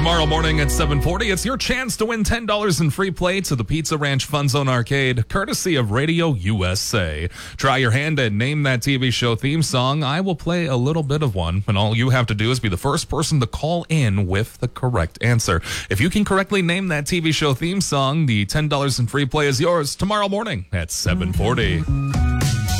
Tomorrow morning at 7:40, it's your chance to win $10 in free play to the Pizza Ranch Fun Zone Arcade, courtesy of Radio USA. Try your hand and name that TV show theme song. I will play a little bit of one, and all you have to do is be the first person to call in with the correct answer. If you can correctly name that TV show theme song, the $10 in free play is yours tomorrow morning at 7:40.